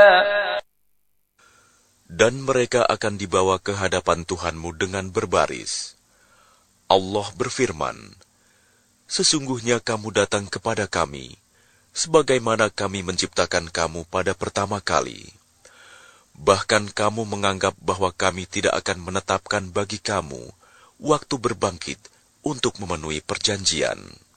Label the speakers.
Speaker 1: Dan mereka akan dibawa ke hadapan Tuhanmu dengan berbaris. Allah berfirman, sesungguhnya kamu datang kepada kami, sebagaimana kami menciptakan kamu pada pertama kali. Bahkan kamu menganggap bahwa kami tidak akan menetapkan bagi kamu waktu berbangkit untuk memenuhi perjanjian.